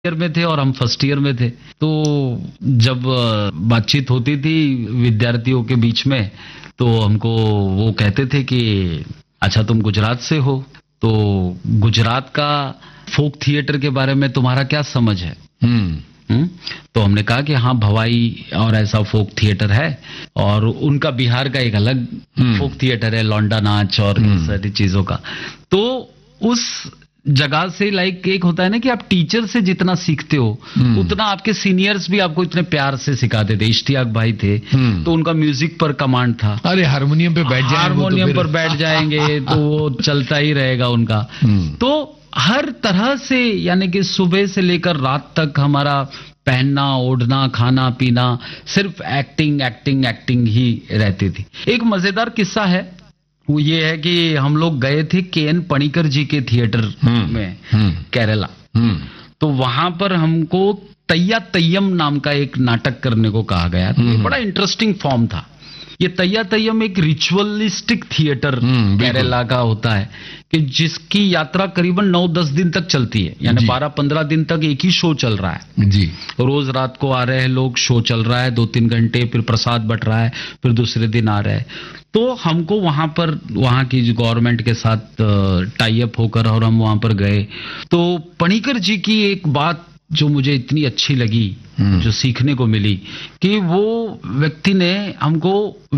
Year में थे और हम फर्स्ट ईयर में थे। तो जब बातचीत होती थी विद्यार्थियों के बीच में, तो हमको वो कहते थे कि अच्छा तुम गुजरात से हो, तो गुजरात का फोक थिएटर के बारे में तुम्हारा क्या समझ है? तो हमने कहा कि हाँ भवाई और ऐसा फोक थिएटर है, और उनका बिहार का एक अलग फोक थिएटर है, लौंडा नाच और इस सारी चीजों का। तो उस जगह से लाइक एक होता है ना कि आप टीचर से जितना सीखते हो उतना आपके सीनियर्स भी आपको इतने प्यार से सिखाते थे। इश्तियाक भाई थे तो उनका म्यूजिक पर कमांड था। अरे हारमोनियम पे बैठ जाएंगे, हारमोनियम पर बैठ जाएंगे तो वो चलता ही रहेगा उनका। तो हर तरह से यानी कि सुबह से लेकर रात तक हमारा पहनना ओढ़ना खाना पीना सिर्फ एक्टिंग एक्टिंग एक्टिंग ही रहती थी। एक मजेदार किस्सा है, वो ये है कि हम लोग गए थे के.एन. पणिकर जी के थिएटर में केरला। तो वहां पर हमको तैया तैयम नाम का एक नाटक करने को कहा गया। तो बड़ा इंटरेस्टिंग फॉर्म था। ये तैया तैयम एक रिचुअलिस्टिक थिएटर केरला का होता है कि जिसकी यात्रा करीबन 9-10 दिन तक चलती है, यानी 12-15 दिन तक एक ही शो चल रहा है जी। रोज रात को आ रहे हैं लोग, शो चल रहा है 2-3 घंटे, फिर प्रसाद बट रहा है, फिर दूसरे दिन आ रहा है। तो हमको वहां पर वहां की गवर्नमेंट के साथ टाई अप होकर और हम वहां पर गए। तो पणिकर जी की एक बात जो मुझे इतनी अच्छी लगी, जो सीखने को मिली, कि वो व्यक्ति ने हमको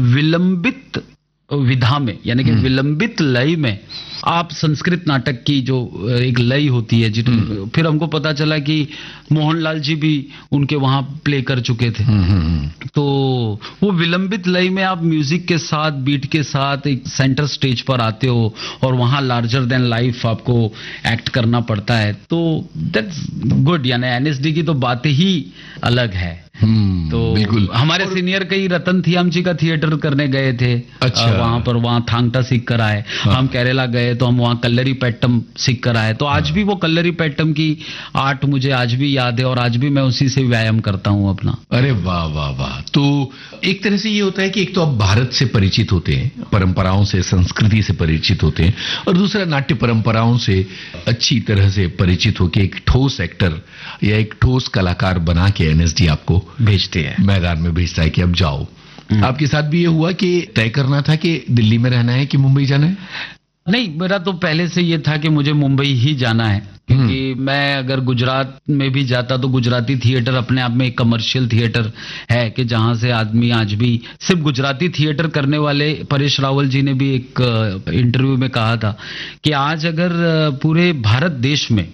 विलंबित विधा में यानी कि विलंबित लय में, आप संस्कृत नाटक की जो एक लय होती है फिर हमको पता चला कि मोहनलाल जी भी उनके वहां प्ले कर चुके थे। तो वो विलंबित लय में आप म्यूजिक के साथ बीट के साथ एक सेंटर स्टेज पर आते हो और वहां लार्जर देन लाइफ आपको एक्ट करना पड़ता है। तो दैट्स गुड, यानी एनएसडी की तो बात ही अलग है। तो बिल्कुल हमारे सीनियर कई रतन थियाम जी का थिएटर करने गए थे। अच्छा। वहां थांगटा सीख कर आए। हम केरला गए तो हम वहां कल्लरी पैट्टम सीख कर आए। तो आज भी वो कल्लरी पैट्टम की आर्ट मुझे आज भी याद है और आज भी मैं उसी से व्यायाम करता हूं अपना। अरे वाह वाह वाह। तो एक तरह से ये होता है कि एक तो आप भारत से परिचित होते हैं, परंपराओं से संस्कृति से परिचित होते हैं, और दूसरा नाट्य परंपराओं से अच्छी तरह से परिचित होकर एक ठोस एक्टर या एक ठोस कलाकार बना के एनएसडी आपको भेजते हैं, मैदान में भेजता है कि अब जाओ। आपके साथ भी ये हुआ कि तय करना था कि दिल्ली में रहना है कि मुंबई जाना है? नहीं, मेरा तो पहले से ये था कि मुझे मुंबई ही जाना है, क्योंकि मैं अगर गुजरात में भी जाता तो गुजराती थिएटर अपने आप में एक कमर्शियल थिएटर है कि जहां से आदमी आज भी सिर्फ गुजराती थिएटर करने वाले, परेश रावल जी ने भी एक इंटरव्यू में कहा था कि आज अगर पूरे भारत देश में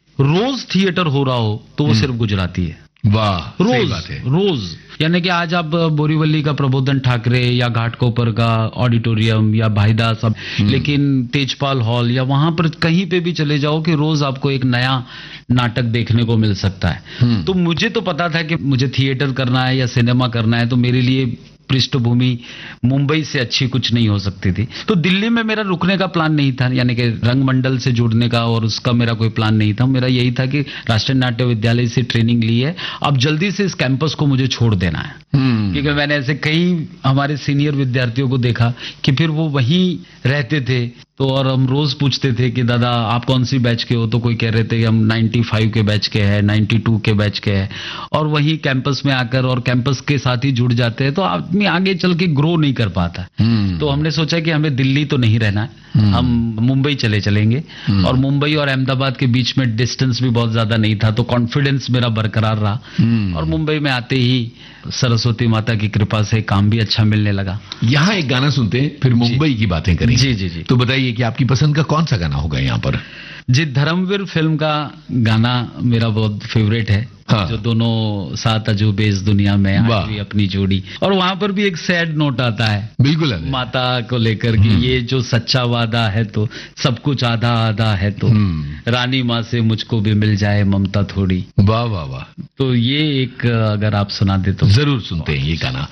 रोज थिएटर हो रहा हो तो वो सिर्फ गुजराती है। वाह, रोज बात है। रोज यानी कि आज आप बोरीवली का प्रबोधन ठाकरे या घाटकोपर का ऑडिटोरियम या भाईदा सब, लेकिन तेजपाल हॉल या वहां पर कहीं पे भी चले जाओ कि रोज आपको एक नया नाटक देखने को मिल सकता है। तो मुझे तो पता था कि मुझे थिएटर करना है या सिनेमा करना है, तो मेरे लिए पृष्ठभूमि मुंबई से अच्छी कुछ नहीं हो सकती थी। तो दिल्ली में मेरा रुकने का प्लान नहीं था, यानी कि रंगमंडल से जुड़ने का और उसका मेरा कोई प्लान नहीं था। मेरा यही था कि राष्ट्रीय नाट्य विद्यालय से ट्रेनिंग ली है, अब जल्दी से इस कैंपस को मुझे छोड़ देना है। क्योंकि मैंने ऐसे कई हमारे सीनियर विद्यार्थियों को देखा कि फिर वो वहीं रहते थे, तो और हम रोज पूछते थे कि दादा आप कौन सी बैच के हो, तो कोई कह रहे थे कि हम 95 के बैच के हैं, 92 के बैच के हैं, और वहीं कैंपस में आकर और कैंपस के साथ ही जुड़ जाते हैं तो आदमी आगे चल के ग्रो नहीं कर पाता। तो हमने सोचा कि हमें दिल्ली तो नहीं रहना है, हम मुंबई चलेंगे। और मुंबई और अहमदाबाद के बीच में डिस्टेंस भी बहुत ज्यादा नहीं था, तो कॉन्फिडेंस मेरा बरकरार रहा। और मुंबई में आते ही सरस्वती माता की कृपा से काम भी अच्छा मिलने लगा। यहाँ एक गाना सुनते हैं, फिर मुंबई की बातें करेंगे। जी जी जी। तो बताइए कि आपकी पसंद का कौन सा गाना होगा यहाँ पर? जी, धर्मवीर फिल्म का गाना मेरा बहुत फेवरेट है। हाँ। जो दोनों सात अजूबे इस दुनिया में आज भी अपनी जोड़ी, और वहां पर भी एक सैड नोट आता है बिल्कुल माता को लेकर कि ये जो सच्चा वादा है तो सब कुछ आधा आधा है, तो रानी माँ से मुझको भी मिल जाए ममता थोड़ी। वाह वाह वाह। तो ये एक अगर आप सुना दे तो जरूर सुनते हैं ये गाना।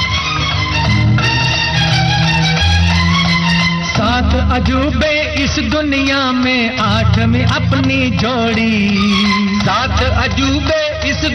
सात अजूबे इस दुनिया में, 8 में अपनी जोड़ी। सात अजूबे इस